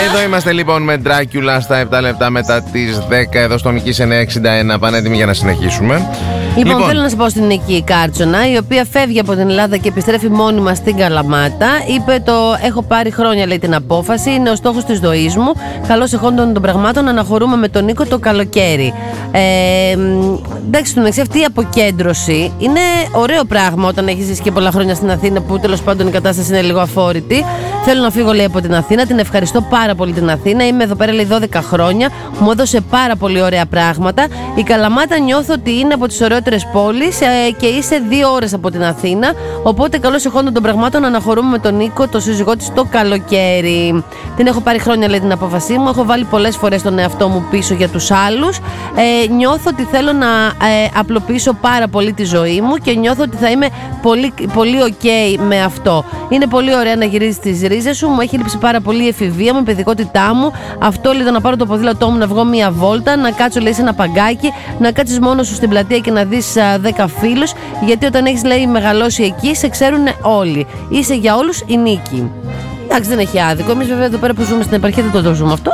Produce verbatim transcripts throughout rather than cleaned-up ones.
Εδώ είμαστε λοιπόν με Ντράκιουλα στα επτά λεπτά μετά τις δέκα εδώ στο Νικής εννιακόσια εξήντα ένα. Πανέτοιμοι για να συνεχίσουμε. Λοιπόν, Λοιπόν, θέλω να σε πω στην Νική Κάρτσονα, η οποία φεύγει από την Ελλάδα και επιστρέφει μόνιμα στην Καλαμάτα. Είπε το έχω πάρει χρόνια, λέει, την απόφαση. Είναι ο στόχος της ζωής μου. Καλώς εχόντων των πραγμάτων, αναχωρούμε με τον Νίκο το καλοκαίρι. Ε, εντάξει, στον εξή, αυτή η αποκέντρωση είναι ωραίο πράγμα όταν έχεις ζήσει και πολλά χρόνια στην Αθήνα, που τέλος πάντων η κατάσταση είναι λίγο αφόρητη. Θέλω να φύγω, λέει, από την Αθήνα. Την ευχαριστώ πάρα πολύ την Αθήνα. Είμαι εδώ πέρα, λέει, δώδεκα χρόνια. Μου έδωσε πάρα πολύ ωραία πράγματα. Η Καλαμάτα νιώθω ότι είναι από τις ωραιότερες πόλεις ε, και είσαι δύο ώρες από την Αθήνα. Οπότε, καλώς εχόντων των πραγμάτων, αναχωρούμε με τον Νίκο, το σύζυγό της, το καλοκαίρι. Την έχω πάρει χρόνια, λέει, την απόφασή μου. Έχω βάλει πολλές φορές τον εαυτό μου πίσω για τους άλλους. Ε, νιώθω ότι θέλω να ε, απλοποιήσω πάρα πολύ τη ζωή μου και νιώθω ότι θα είμαι πολύ, πολύ ok με αυτό. Είναι πολύ ωραία να γυρίζεις τις ρίζες σου. Μου έχει λείψει πάρα πολύ η εφηβεία μου, η παιδικότητά μου. Αυτό, λέει, το να πάρω το ποδήλατό μου, να βγω μία βόλτα, να κάτσω, λέει, σε ένα παγκάκι, να κάτσεις μόνος σου στην πλατεία και να δεις δέκα φίλους. Γιατί όταν έχεις, λέει, μεγαλώσει εκεί, σε ξέρουν όλοι. Είσαι για όλους η Νίκη. Εντάξει, δεν έχει άδικο. Εμείς, βέβαια, εδώ πέρα που ζούμε στην επαρχία δεν το, το ζούμε αυτό.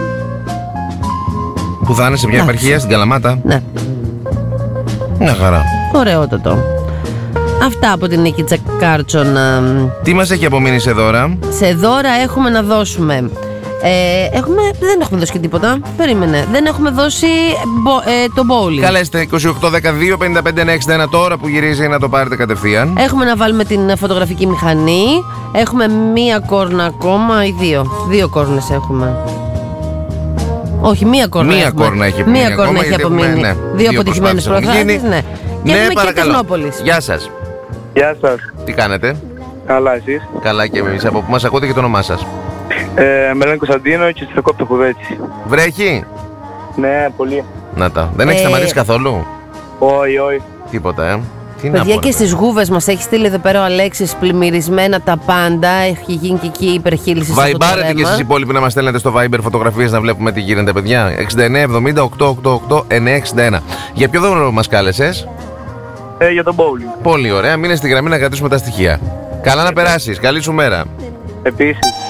που θα είναι σε μια Εντάξει. επαρχία στην Καλαμάτα. Ναι. Μια χαρά. Ωραιότατο. Αυτά από την Νίκη Κάρτσονα. Τι μας έχει απομείνει σε δώρα? Σε δώρα έχουμε να δώσουμε. Ε, έχουμε, δεν έχουμε δώσει και τίποτα. Περίμενε. Δεν έχουμε δώσει μπο, ε, το bowling. Καλέστε είκοσι οκτώ δεκαδύο πενήντα πέντε εννιακόσια εξήντα ένα τώρα που γυρίζει να το πάρετε κατευθείαν. Έχουμε να βάλουμε την φωτογραφική μηχανή. Έχουμε μία κόρνα ακόμα ή δύο. Δύο κόρνες έχουμε. Όχι, μία κόρνα. Μία έχουμε. κόρνα έχει απομείνει. Μία κόρνα ακόμα, έχει γιατί έχουμε, απομείνει. ναι, Δύο αποτυχημένες προσπάθειες έχουν προχθές. γίνει. Ναι. Και Ναι, έχουμε παρακαλώ. και Τεχνόπολης. Γεια σας. Γεια σας. Τι κάνετε? Καλά, εσείς? Καλά και εμείς. Από πού μας ακούτε και το όνομά σας? Ε, με λένε Κωνσταντίνο και στο κόπτο Χουδέτσι. Βρέχει? Ναι, πολύ. Να τα. Δεν έχει Ε, σταματήσει καθόλου? Όχι, όχι. Τίποτα, ε. Τι να Παιδιά, πω, και ρε, στις γούβες μας έχει στείλει εδώ πέρα ο Αλέξης πλημμυρισμένα τα πάντα. Έχει γίνει και εκεί υπερχείληση σε αυτό το Βαϊμπάρετε και θέμα. εσείς οι υπόλοιποι να μας στέλνετε στο Viber φωτογραφίες να βλέπουμε τι γίνεται, παιδιά. εξήντα εννέα εβδομήντα οκτακόσια ογδόντα οκτώ εννιακόσια εξήντα ένα. Για ποιο δώρο μας κάλεσες? Ε, για τον bowling. Πολύ ωραία. Μείνε στη γραμμή να κρατήσουμε τα στοιχεία. Καλά να περάσεις. Καλή σου μέρα. Επίσης.